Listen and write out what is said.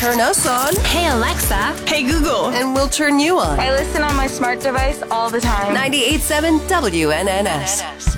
Turn us on. Hey Alexa. Hey Google. And we'll turn you on. I listen on my smart device all the time. 98.7 WNNS.